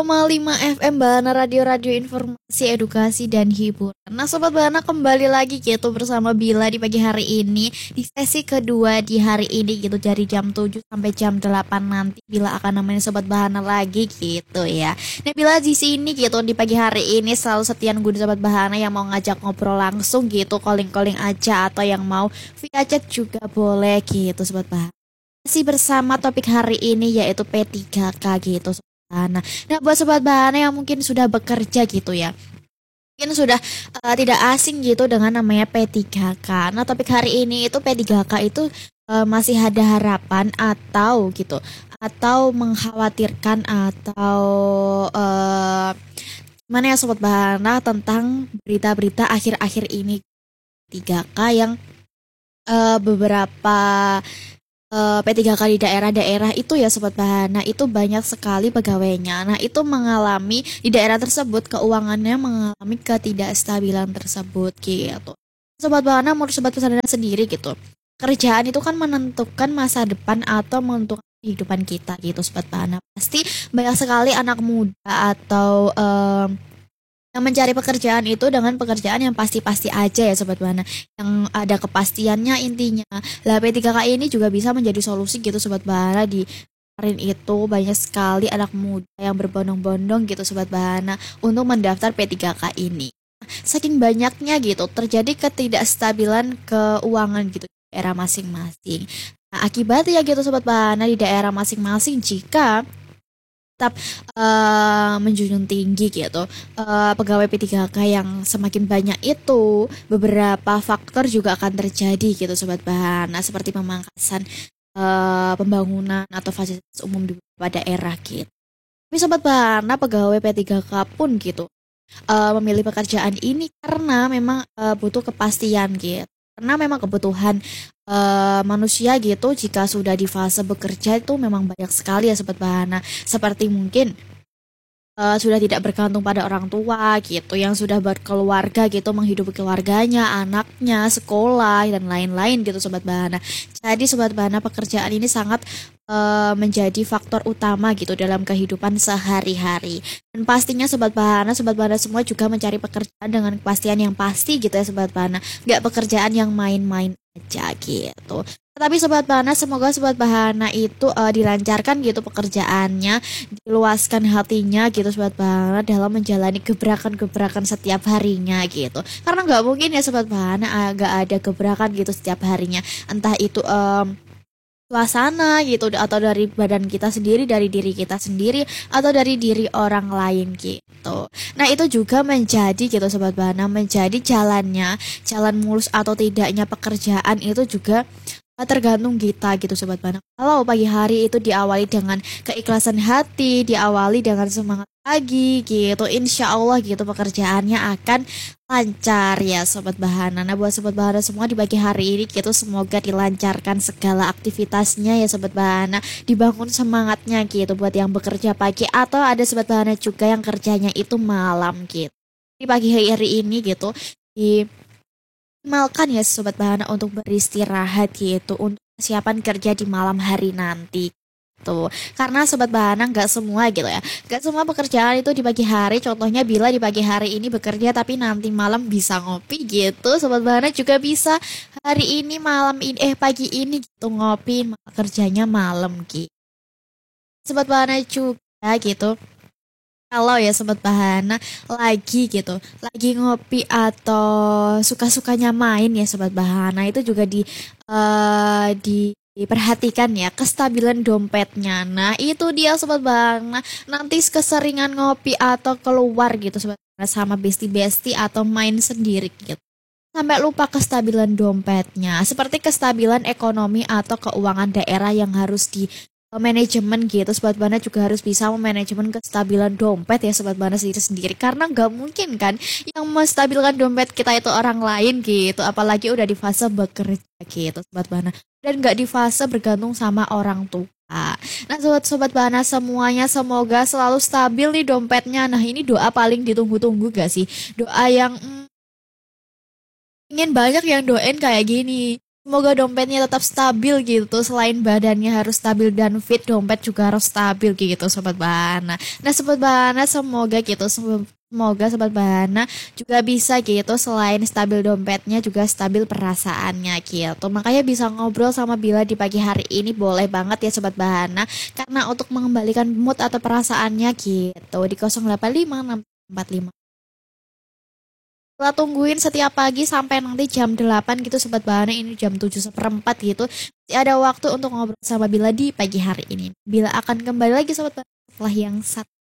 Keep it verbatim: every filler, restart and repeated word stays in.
koma lima F M Bahana Radio-radio informasi, edukasi, dan hiburan. Nah Sobat Bahana, kembali lagi gitu bersama Bila di pagi hari ini di sesi kedua di hari ini gitu, dari jam tujuh sampai jam delapan nanti Bila akan nemenin Sobat Bahana lagi gitu ya. Nah Bila di sini gitu di pagi hari ini selalu setia nungguin Sobat Bahana yang mau ngajak ngobrol langsung gitu, calling-calling aja, atau yang mau via chat juga boleh gitu Sobat Bahana. Masih bersama topik hari ini yaitu P tiga K gitu Sobat Bahana. Nah buat Sobat Bahana yang mungkin sudah bekerja gitu ya, mungkin sudah uh, tidak asing gitu dengan namanya P tiga K. Nah topik hari ini itu P tiga K itu uh, masih ada harapan atau gitu, atau mengkhawatirkan, atau uh, gimana ya Sobat Bahana tentang berita-berita akhir-akhir ini P tiga K yang uh, beberapa Uh, P tiga K di daerah-daerah itu ya Sobat Bahana itu banyak sekali pegawainya. Nah itu mengalami di daerah tersebut keuangannya mengalami ketidakstabilan tersebut gitu. Sobat Bahana, menurut Sobat Bahana sendiri gitu, kerjaan itu kan menentukan masa depan atau menentukan kehidupan kita gitu Sobat Bahana. Pasti banyak sekali anak muda atau um, yang mencari pekerjaan itu dengan pekerjaan yang pasti-pasti aja ya Sobat Bahana, yang ada kepastiannya intinya. Lah P tiga K ini juga bisa menjadi solusi gitu Sobat Bahana. Di kemarin itu banyak sekali anak muda yang berbondong-bondong gitu Sobat Bahana untuk mendaftar P tiga K ini. Saking banyaknya gitu terjadi ketidakstabilan keuangan gitu di daerah masing-masing. Nah, akibatnya gitu Sobat Bahana di daerah masing-masing jika tetap uh, menjunjung tinggi gitu uh, pegawai P tiga K yang semakin banyak itu, beberapa faktor juga akan terjadi gitu Sobat Bahana, seperti pemangkasan uh, pembangunan atau fasilitas umum di beberapa daerah gitu. Tapi Sobat Bahana, pegawai P tiga K pun gitu uh, memilih pekerjaan ini karena memang uh, butuh kepastian gitu. Karena memang kebutuhan uh, manusia gitu jika sudah di fase bekerja itu memang banyak sekali ya Sobat Bahana. Seperti mungkin uh, sudah tidak bergantung pada orang tua gitu, yang sudah berkeluarga gitu, menghidupi keluarganya, anaknya, sekolah, dan lain-lain gitu Sobat Bahana. Jadi Sobat Bahana, pekerjaan ini sangat uh, menjadi faktor utama gitu dalam kehidupan sehari-hari. Dan pastinya Sobat Bahana, Sobat Bahana semua juga mencari pekerjaan dengan kepastian yang pasti gitu ya Sobat Bahana. Gak pekerjaan yang main-main aja gitu. Tapi Sobat Bahana, semoga Sobat Bahana itu uh, dilancarkan gitu pekerjaannya, diluaskan hatinya gitu Sobat Bahana dalam menjalani gebrakan-gebrakan setiap harinya gitu. Karena nggak mungkin ya Sobat Bahana agak ada gebrakan gitu setiap harinya. Entah itu um, suasana gitu, atau dari badan kita sendiri, dari diri kita sendiri, atau dari diri orang lain gitu. Nah itu juga menjadi gitu Sobat Bahana, menjadi jalannya, jalan mulus atau tidaknya pekerjaan itu juga tergantung kita gitu Sobat Bahana. Kalau pagi hari itu diawali dengan keikhlasan hati, diawali dengan semangat pagi gitu, insya Allah gitu pekerjaannya akan lancar ya Sobat Bahana. Nah buat Sobat Bahana semua di pagi hari ini gitu, semoga dilancarkan segala aktivitasnya ya Sobat Bahana, dibangun semangatnya gitu buat yang bekerja pagi, atau ada Sobat Bahana juga yang kerjanya itu malam gitu. Di pagi hari ini gitu di maksimalkan ya Sobat Bahana untuk beristirahat gitu, untuk persiapan kerja di malam hari nanti tuh. Karena Sobat Bahana nggak semua gitu ya, nggak semua pekerjaan itu di pagi hari. Contohnya Bila di pagi hari ini bekerja tapi nanti malam bisa ngopi gitu, Sobat Bahana juga bisa hari ini malam ini eh pagi ini gitu ngopi, kerjanya malam gitu. Sobat Bahana juga gitu, kalau ya Sobat Bahana lagi gitu, lagi ngopi atau suka-sukanya main ya Sobat Bahana, itu juga di eh, di diperhatikan ya kestabilan dompetnya. Nah itu dia Sobat Bahana, nanti keseringan ngopi atau keluar gitu Sobat Bahana sama besti-besti atau main sendiri gitu, sampai lupa kestabilan dompetnya, seperti kestabilan ekonomi atau keuangan daerah yang harus di manajemen gitu. Sobat Bana juga harus bisa memanajemen kestabilan dompet ya Sobat Bana sendiri-sendiri, karena nggak mungkin kan yang menstabilkan dompet kita itu orang lain gitu, apalagi udah di fase bekerja gitu Sobat Bana, dan nggak di fase bergantung sama orang tua. Nah sobat-sobat Bana semuanya, semoga selalu stabil nih dompetnya. Nah ini doa paling ditunggu-tunggu gak sih, doa yang hmm, ingin banyak yang doain kayak gini. Semoga dompetnya tetap stabil gitu. Selain badannya harus stabil dan fit, dompet juga harus stabil gitu Sobat Bahana. Nah Sobat Bahana semoga gitu semoga Sobat Bahana juga bisa gitu, selain stabil dompetnya juga stabil perasaannya gitu. Makanya bisa ngobrol sama Bila di pagi hari ini boleh banget ya Sobat Bahana. Karena untuk mengembalikan mood atau perasaannya gitu di nol delapan lima enam empat lima. Kita tungguin setiap pagi sampai nanti jam delapan gitu Sobat Bahana, ini jam tujuh seperempat gitu. Masih ada waktu untuk ngobrol sama Bila di pagi hari ini. Bila akan kembali lagi Sobat Bahana setelah yang satu